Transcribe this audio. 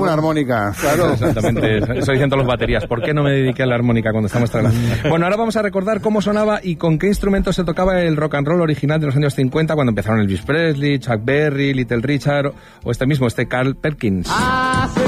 una armónica. Claro. Exactamente, eso dicen todas las baterías. ¿Por qué no me dediqué a la armónica cuando estamos trabajando? Bueno, ahora vamos a recordar cómo sonaba y con qué instrumentos se tocaba el rock and roll original de los años 50, cuando empezaron Elvis Presley, Chuck Berry, Little Richard o este Carl Perkins.